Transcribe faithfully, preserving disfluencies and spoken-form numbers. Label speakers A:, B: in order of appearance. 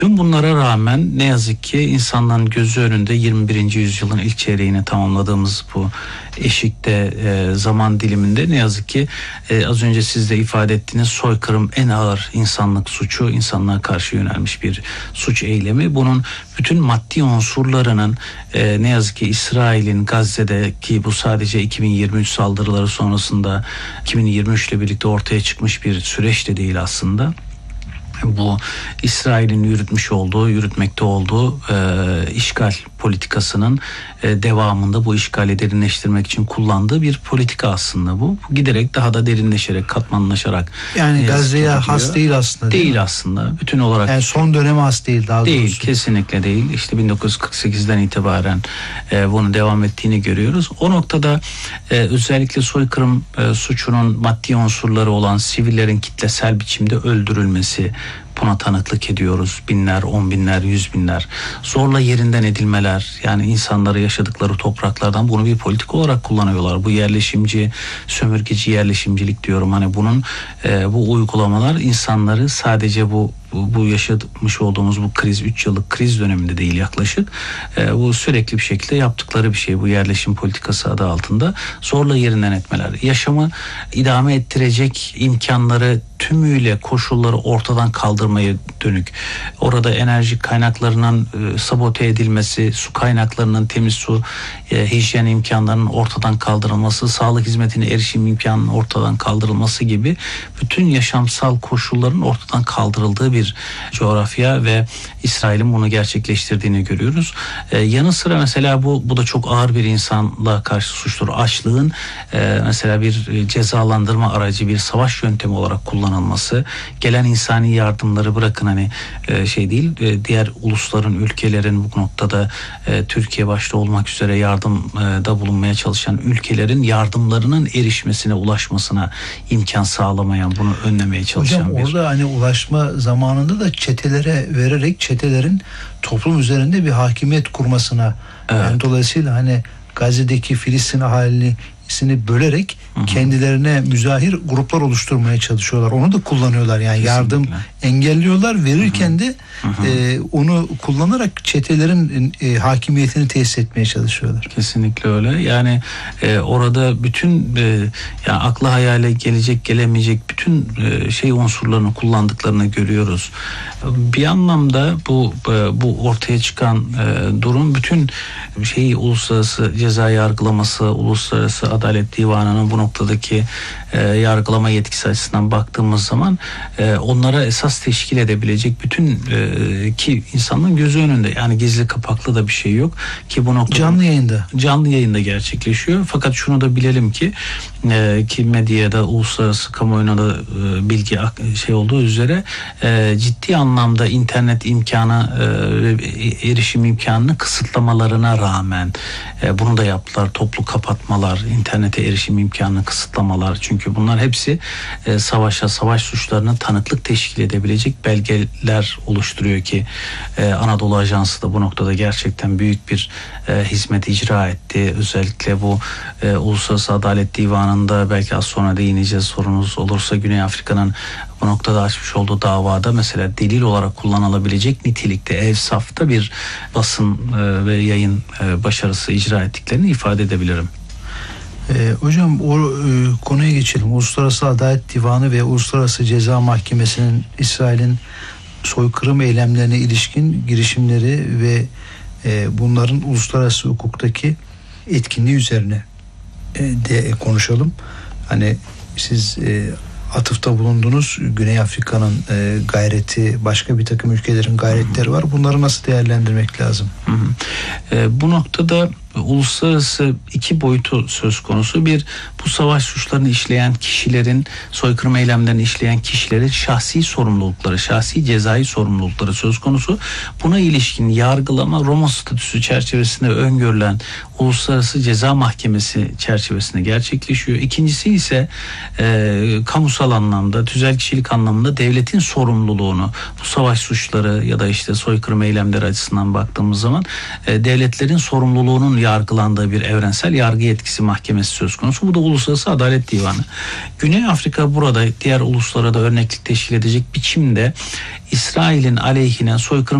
A: Tüm bunlara rağmen ne yazık ki insanların gözü önünde yirmi birinci yüzyılın ilk çeyreğini tamamladığımız bu eşikte e, zaman diliminde ne yazık ki e, az önce siz de ifade ettiğiniz soykırım en ağır insanlık suçu, insanlığa karşı yönelmiş bir suç eylemi. Bunun bütün maddi unsurlarının e, ne yazık ki İsrail'in Gazze'deki bu sadece iki bin yirmi üç saldırıları sonrasında iki bin yirmi üç ile birlikte ortaya çıkmış bir süreç de değil aslında. Bu İsrail'in yürütmüş olduğu, yürütmekte olduğu e, işgal politikasının e, devamında bu işgali derinleştirmek için kullandığı bir politika aslında bu. bu giderek daha da derinleşerek, katmanlaşarak.
B: Yani Gazze'ye has değil aslında.
A: Değil,
B: değil
A: aslında. Bütün olarak.
B: Yani son döneme has değil daha
A: değil,
B: doğrusu.
A: Değil, kesinlikle değil. İşte bin dokuz yüz kırk sekizden itibaren e, bunu devam ettiğini görüyoruz. O noktada e, özellikle soykırım e, suçunun maddi unsurları olan sivillerin kitlesel biçimde öldürülmesi, buna tanıklık ediyoruz. Binler, on binler, yüz binler. Zorla yerinden edilmeler, yani insanları yaşadıkları topraklardan bunu bir politik olarak kullanıyorlar. Bu yerleşimci, sömürgeci yerleşimcilik diyorum. Hani bunun e, bu uygulamalar insanları sadece bu Bu, bu yaşamış olduğumuz bu kriz, üç yıllık kriz döneminde değil yaklaşık. E, bu sürekli bir şekilde yaptıkları bir şey. Bu yerleşim politikası adı altında zorla yerinden etmeler. Yaşamı idame ettirecek imkanları tümüyle, koşulları ortadan kaldırmaya dönük. Orada enerji kaynaklarının e, sabote edilmesi, su kaynaklarının, temiz su, e, hijyen imkanlarının ortadan kaldırılması, sağlık hizmetine erişim imkanının ortadan kaldırılması gibi bütün yaşamsal koşulların ortadan kaldırıldığı bir coğrafya ve İsrail'in bunu gerçekleştirdiğini görüyoruz. Ee, yanı sıra mesela bu bu da çok ağır bir insanla karşı suçtur. Açlığın e, mesela bir cezalandırma aracı, bir savaş yöntemi olarak kullanılması, gelen insani yardımları bırakın hani e, şey değil, e, diğer ulusların, ülkelerin bu noktada e, Türkiye başta olmak üzere yardımda bulunmaya çalışan ülkelerin yardımlarının erişmesine, ulaşmasına imkan sağlamayan, bunu önlemeye çalışan
B: Hocam,
A: bir...
B: orada hani ulaşma zamanında da çetelere vererek çetelerin toplum üzerinde bir hakimiyet kurmasına, evet. Yani dolayısıyla hani Gazze'deki Filistin ahalisini bölerek hı hı. kendilerine müzahir gruplar oluşturmaya çalışıyorlar. Onu da kullanıyorlar. Yani kesinlikle. Yardım engelliyorlar. Verirken hı hı. de hı hı. E, onu kullanarak çetelerin e, hakimiyetini tesis etmeye çalışıyorlar.
A: Kesinlikle öyle. Yani e, orada bütün e, yani akla hayale gelecek gelemeyecek bütün e, şey unsurlarını kullandıklarını görüyoruz. Bir anlamda bu e, bu ortaya çıkan e, durum bütün şeyi uluslararası ceza yargılaması, uluslararası adalet divanının bu noktadaki e, yargılama yetkisi açısından baktığımız zaman e, onlara esas teşkil edebilecek bütün e, ki insanın gözü önünde, yani gizli kapaklı da bir şey yok ki bu noktada
B: canlı yayında
A: canlı yayında gerçekleşiyor. Fakat şunu da bilelim ki e, ki medyada, uluslararası kamuoyuna da e, bilgi şey olduğu üzere e, ciddi anlamda internet imkanı e, erişim imkanını kısıtlamalarına rağmen e, bunu da yaptılar. Toplu kapatmalar, internete erişim imkanını kısıtlamalar. Çünkü bunlar hepsi e, savaşa, savaş suçlarına tanıklık teşkil edebilecek belgeler oluşturuyor ki e, Anadolu Ajansı da bu noktada gerçekten büyük bir e, hizmet icra etti. Özellikle bu e, Uluslararası Adalet Divanı'nda, belki az sonra değineceğiz sorunuz olursa, Güney Afrika'nın bu noktada açmış olduğu davada mesela delil olarak kullanılabilecek nitelikte, evsafta bir basın e, ve yayın e, başarısı icra ettiklerini ifade edebilirim.
B: Ee, hocam o e, konuya geçelim. Uluslararası Adalet Divanı ve Uluslararası Ceza Mahkemesi'nin İsrail'in soykırım eylemlerine ilişkin girişimleri ve e, bunların uluslararası hukuktaki etkinliği üzerine e, de konuşalım. Hani siz e, atıfta bulundunuz. Güney Afrika'nın e, gayreti, başka bir takım ülkelerin gayretleri var. Bunları nasıl değerlendirmek lazım?
A: Hı hı. E, bu noktada uluslararası iki boyutu söz konusu. Bir, bu savaş suçlarını işleyen kişilerin, soykırım eylemlerini işleyen kişilerin şahsi sorumlulukları, şahsi cezai sorumlulukları söz konusu. Buna ilişkin yargılama Roma Statüsü çerçevesinde öngörülen Uluslararası Ceza Mahkemesi çerçevesinde gerçekleşiyor. İkincisi ise e, kamusal anlamda, tüzel kişilik anlamında devletin sorumluluğunu, bu savaş suçları ya da işte soykırım eylemleri açısından baktığımız zaman e, devletlerin sorumluluğunun yargılandığı bir evrensel yargı yetkisi mahkemesi söz konusu. Bu da Uluslararası Adalet Divanı. Güney Afrika burada diğer uluslara da örneklik teşkil edecek biçimde İsrail'in aleyhine soykırım